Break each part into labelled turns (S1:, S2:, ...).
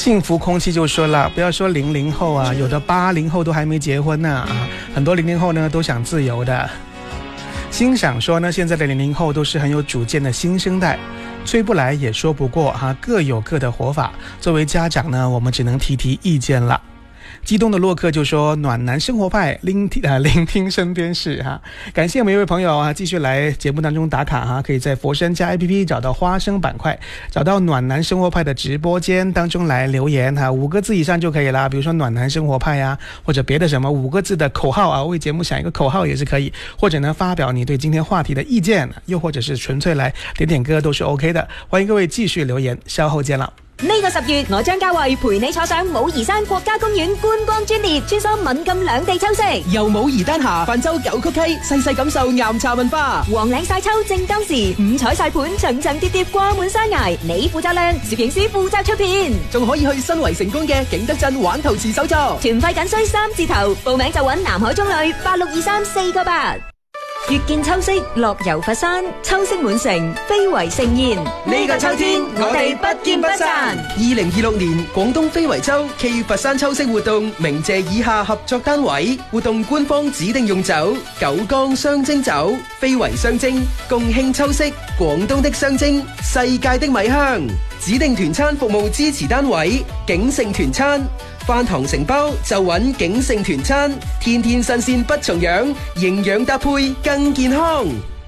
S1: 幸福空气就说了，不要说00后啊，有的80后都还没结婚呢很多00后呢都想自由的。欣赏说呢，现在的00后都是很有主见的新生代，吹不来也说不过各有各的活法。作为家长呢，我们只能提意见了。激动的洛克就说暖男生活派聆听身边事感谢每一位朋友继续来节目当中打卡可以在佛山家 APP 找到花生板块，找到暖男生活派的直播间当中来留言5个字以上就可以了，比如说暖男生活派或者别的什么5个字的口号为节目想一个口号也是可以，或者呢发表你对今天话题的意见，又或者是纯粹来点歌都是 OK 的，欢迎各位继续留言，稍後見啦。
S2: 呢個10月，我將嘉慧陪你坐上武夷山國家公園觀光專列，穿梭閩贛兩地秋色，
S3: 由武夷丹霞泛舟九曲溪，細細感受岩茶文化。
S2: 黃嶺曬秋正當時，五彩曬盤層層疊疊掛滿山崖，你負責亮，攝影師負責出片，
S3: 仲可以去新圍成功嘅景德鎮玩陶瓷手作。
S2: 團費僅需3字頭，報名就揾南海中旅8623-498。越見秋色，樂遊佛山，秋色滿城，非遺盛宴。
S3: 呢個秋天，我哋不見不散。2026年廣東非遺秋暨佛山秋色活動，鳴謝以下合作單位。活動官方指定用酒：九江雙蒸酒，非遺雙蒸，共慶秋色，廣東的雙蒸，世界的米香。指定團餐服務支持單位：景盛團餐。飯堂承包就揾景盛團餐，天天新鮮不重樣，營養搭配更健康。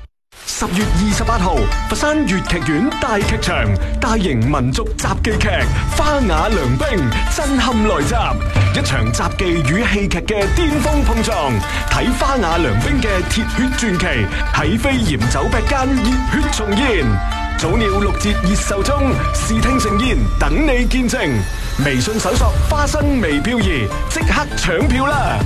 S4: 10月28號，佛山粵劇院大劇場大型民族雜技劇《花雅良兵》震撼來襲，一場雜技與戲劇嘅巔峰碰撞，睇花雅良兵嘅鐵血傳奇喺飛檐走壁間熱血重現。早鳥6折熱售中，視聽盛宴等你見證。微信搜索花生微漂移，即刻搶票啦！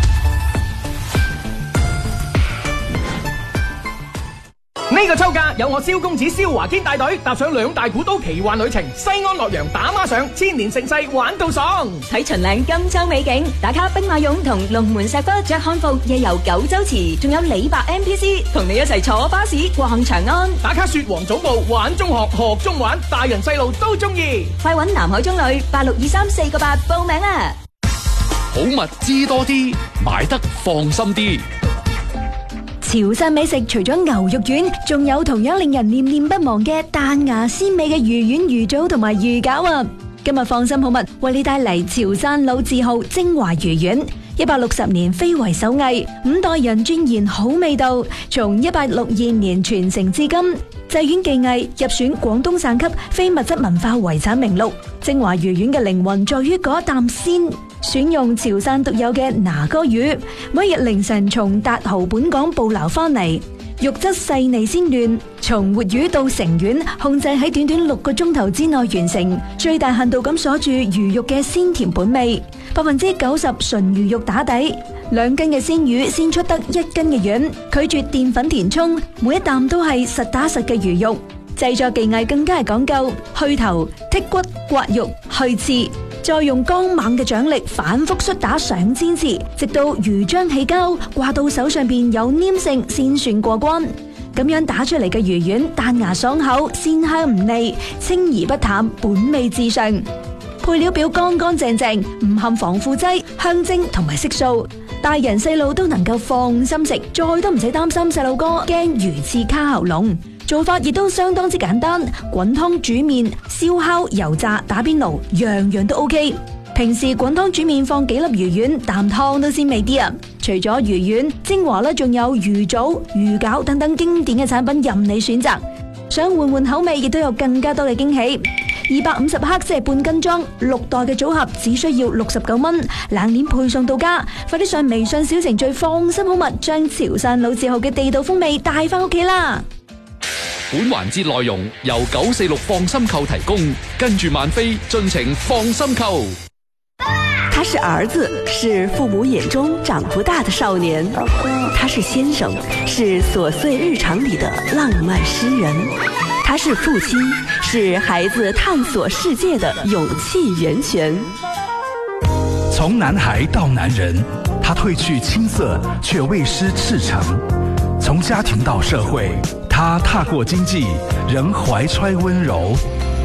S5: 呢個秋假有我蕭公子蕭華堅帶隊踏上2大古都奇幻旅程，西安洛陽打孖上，千年盛世玩到爽。
S2: 睇秦嶺金秋美景，打卡兵馬俑同龍門石窟，着漢服夜遊九州池，仲有李白 NPC 同你一齊坐巴士逛長安，
S5: 打卡雪皇早報玩中學，學中玩，大人細路都中意。
S2: 快揾南海中旅8623-498報名啦！
S6: 好物知多啲，買得放心啲。
S7: 潮汕美食除咗牛肉丸，仲有同樣令人念念不忘嘅彈牙鮮美嘅魚丸、魚棗同埋魚餃啊！今日放心好物為你帶嚟潮汕老字號精華魚丸，160年非遺手藝，5代人鑽研好味道，從1862年傳承至今，製丸技藝入選廣東省級非物質文化遺產名錄。精華魚丸嘅靈魂在於嗰一啖鮮。選用潮汕獨有嘅拿哥魚，每日凌晨從達豪本港捕撈翻嚟，肉質細膩鮮嫩，從活魚到成丸，控制喺短短6個鐘頭之內完成，最大限度咁鎖住魚肉嘅鮮甜本味，90%純魚肉打底，2斤嘅鮮魚先出得1斤嘅丸，拒絕澱粉填充，每一啖都係實打實嘅魚肉。製作技藝更加係講究去頭、剔骨、刮肉、去刺。再用剛猛嘅掌力反覆摔打上千次，直到魚漿起膠，掛到手上邊有黏性先算過關。咁樣打出嚟嘅魚丸彈牙爽口，鮮香唔膩，清而不淡，本味至上。配料表乾乾淨淨，唔含防腐劑、香精同埋色素，大人細路都能夠放心食，再都唔使擔心細路哥驚魚刺卡喉嚨。做法亦都相當之簡單，滾湯煮麵、燒烤、油炸、打邊爐，樣樣都 OK。平時滾湯煮麵放幾粒魚丸，啖湯都鮮味啲啊！除咗魚丸，精華咧仲有魚棗、魚餃等等經典嘅產品任你選擇。想換換口味，亦都有更加多嘅驚喜。250克即係半斤裝，6袋嘅組合只需要69蚊，冷鏈配送到家。快啲上微信小程序放心好物，將潮汕老字號嘅地道風味帶翻屋企啦！
S6: 本環節內容由946放心購提供，跟住萬飛盡情放心購。
S8: 他是兒子，是父母眼中長不大的少年；他是先生，是瑣碎日常裡的浪漫詩人；他是父親，是孩子探索世界的勇氣源泉。
S9: 從男孩到男人，他褪去青澀，卻未失赤誠；從家庭到社會，他踏過經濟，仍懷揣溫柔。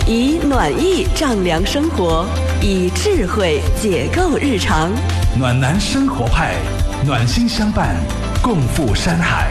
S8: 以暖意丈量生活，以智慧解构日常。
S9: 暖男生活派，暖心相伴，共赴山海。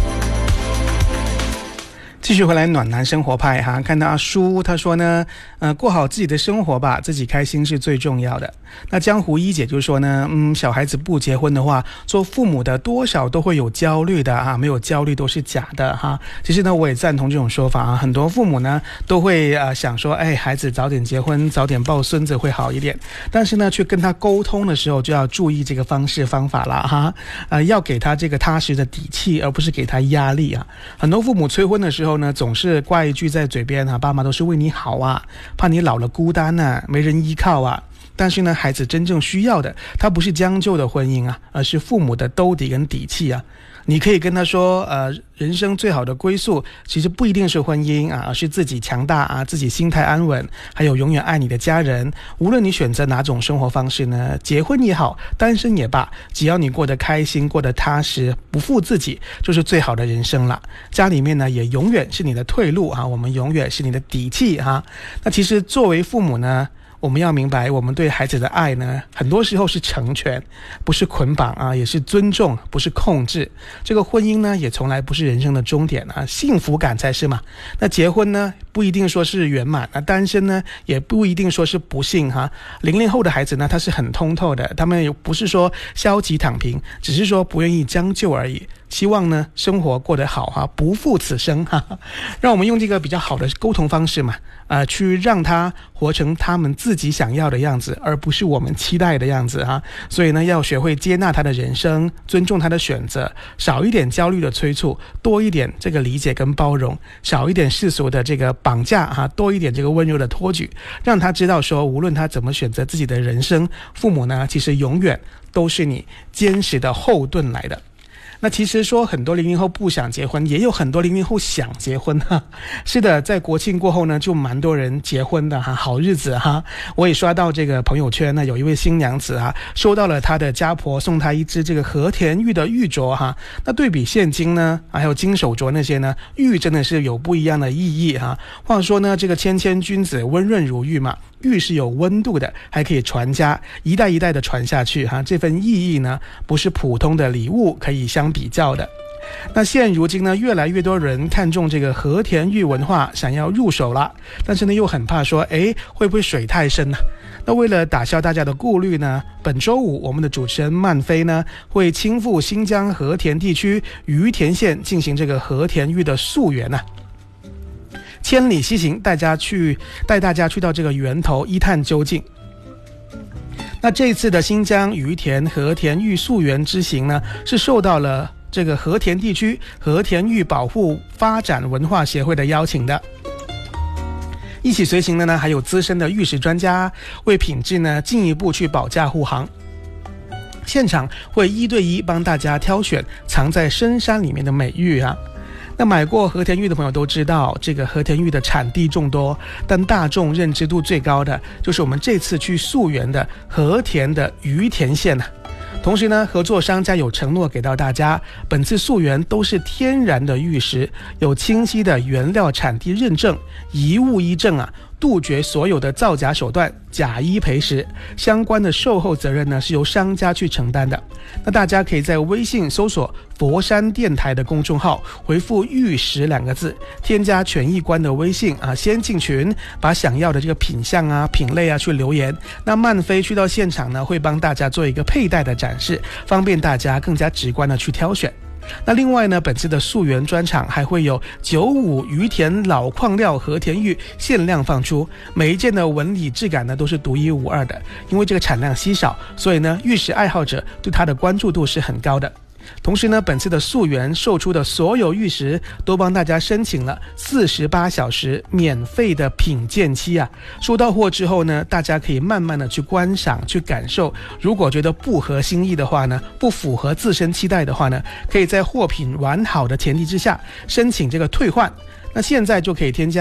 S1: 继续回来暖男生活派哈，看到阿叔他说呢，过好自己的生活吧，自己开心是最重要的。那江湖一姐就说呢，小孩子不结婚的话，做父母的多少都会有焦虑的啊，没有焦虑都是假的哈。其实呢，我也赞同这种说法啊，很多父母呢都会想说，孩子早点结婚，早点抱孙子会好一点。但是呢，去跟他沟通的时候就要注意这个方式方法了哈，要给他这个踏实的底气，而不是给他压力啊。很多父母催婚的时候呢，总是挂一句在嘴边啊，爸妈都是为你好啊，怕你老了孤单啊，没人依靠啊。但是呢，孩子真正需要的，他不是将就的婚姻啊，而是父母的兜底跟底气啊。你可以跟他说，人生最好的归宿其实不一定是婚姻啊，而是自己强大啊，自己心态安稳，还有永远爱你的家人。无论你选择哪种生活方式呢，结婚也好，单身也罢，只要你过得开心，过得踏实，不负自己，就是最好的人生了。家里面呢，也永远是你的退路啊，我们永远是你的底气啊。那其实作为父母呢，我们要明白，我们对孩子的爱呢，很多时候是成全，不是捆绑啊，也是尊重，不是控制。这个婚姻呢，也从来不是人生的终点啊，幸福感才是嘛。那结婚呢，不一定说是圆满，那单身呢，也不一定说是不幸哈。00后的孩子呢，他是很通透的，他们也不是说消极躺平，只是说不愿意将就而已。希望呢，生活过得好哈，不负此生哈。让我们用这个比较好的沟通方式嘛，去让他活成他们自己想要的样子，而不是我们期待的样子哈。所以呢，要学会接纳他的人生，尊重他的选择，少一点焦虑的催促，多一点这个理解跟包容，少一点世俗的这个绑架哈，多一点这个温柔的托举，让他知道说，无论他怎么选择自己的人生，父母呢，其实永远都是你坚实的后盾来的。那其实说很多00后不想结婚，也有很多00后想结婚哈。是的，在国庆过后呢，就蛮多人结婚的哈，好日子哈。我也刷到这个朋友圈呢，有一位新娘子哈，收到了她的家婆送她一只这个和田玉的玉镯哈。那对比现今呢，还有金手镯那些呢，玉真的是有不一样的意义哈。话说呢，这个谦谦君子，温润如玉嘛。玉是有温度的，还可以传家，一代一代的传下去哈。这份意义呢，不是普通的礼物可以相比较的。那现如今呢，越来越多人看重这个和田玉文化，想要入手了，但是呢，又很怕说，会不会水太深呢？那为了打消大家的顾虑呢，本周五我们的主持人曼飞呢，会亲赴新疆和田地区于田县进行这个和田玉的溯源呢。千里西行，带大家去到这个源头一探究竟。那这次的新疆于田和田玉溯源之行呢，是受到了这个和田地区和田玉保护发展文化协会的邀请的。一起随行的呢，还有资深的玉石专家，为品质呢进一步去保驾护航。现场会1对1帮大家挑选藏在深山里面的美玉啊。那买过和田玉的朋友都知道，这个和田玉的产地众多，但大众认知度最高的就是我们这次去溯源的和田的于田县同时呢，合作商家有承诺给到大家，本次溯源都是天然的玉石，有清晰的原料产地认证，一物一证杜绝所有的造假手段，假一赔十，相关的售后责任呢是由商家去承担的。那大家可以在微信搜索佛山电台的公众号，回复玉石2个字，添加权益官的微信先进群，把想要的这个品相品类去留言。那曼飞去到现场呢，会帮大家做一个佩戴的展示，方便大家更加直观的去挑选。那另外呢，本次的溯源专场还会有95于田老矿料和田玉限量放出，每一件的纹理质感呢都是独一无二的。因为这个产量稀少，所以呢，玉石爱好者对它的关注度是很高的。同时呢，本次的溯源售出的所有玉石都帮大家申请了48小时免费的品鉴期收到货之后呢，大家可以慢慢的去观赏去感受，如果觉得不合心意的话呢，不符合自身期待的话呢，可以在货品完好的前提之下申请这个退换。那现在就可以添加